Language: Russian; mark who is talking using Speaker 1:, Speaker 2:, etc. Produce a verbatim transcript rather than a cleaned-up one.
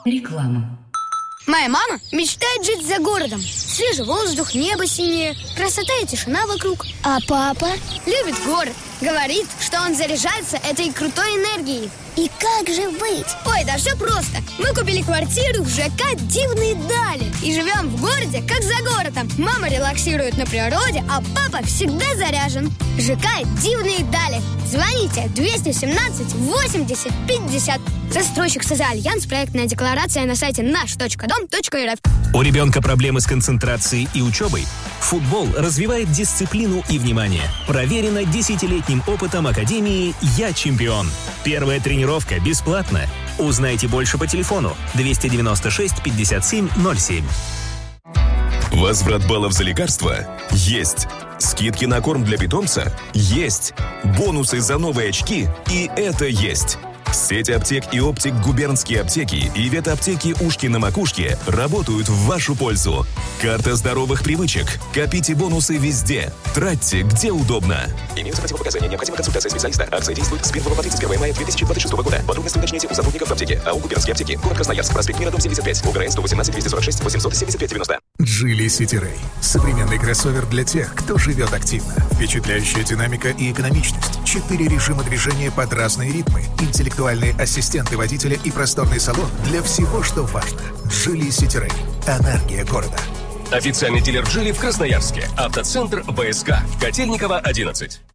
Speaker 1: Реклама.
Speaker 2: Моя мама мечтает жить за городом. Свежий воздух, небо синее, красота и тишина вокруг.
Speaker 3: А папа?
Speaker 2: Любит город. Говорит, что он заряжается этой крутой энергией.
Speaker 3: И как же быть?
Speaker 2: Ой, да все просто. Мы купили квартиру в ЖК «Дивные дали» и живем в городе, как за городом. Мама релаксирует на природе, а папа всегда заряжен. ЖК «Дивные дали». Звоните двести семнадцать восемьдесят пятьдесят. Застройщик «Альянс». Проектная декларация на сайте наш точка дом точка эр эф.
Speaker 4: У ребенка проблемы с концентрацией и учебой? Футбол развивает дисциплину и внимание. Проверено десятилетним опытом Академии «Я чемпион». Первая тренировка бесплатна. Узнайте больше по телефону двести девяносто шесть пятьдесят семь ноль семь.
Speaker 5: Возврат баллов за лекарства? Есть. Скидки на корм для питомца? Есть. Бонусы за новые очки? И это есть. Сеть аптек и оптик «Губернские аптеки» и ветаптеки «Ушки на макушке» работают в вашу пользу. Карта здоровых привычек. Копите бонусы везде. Тратьте, где удобно.
Speaker 6: Имеются противопоказания. Необходима консультация специалиста. Акция действует с первого по тридцать первое мая две тысячи двадцать шестого года. Подробности уточните у сотрудников аптеки. АО «Губернские аптеки». Город Красноярск. Проспект Мира, дом семьдесят пять. УГРН сто восемнадцать двести сорок шесть восемьсот семьдесят пять девяносто.
Speaker 7: Geely City Ray. Современный кроссовер для тех, кто живет активно. Впечатляющая динамика и экономичность. Четыре режима движения под разные ритмы. Интеллектуальные ассистенты водителя и просторный салон для всего, что важно. Geely City Ray. Энергия города.
Speaker 8: Официальный дилер Geely в Красноярске. Автоцентр ВСК. Котельниково, одиннадцать.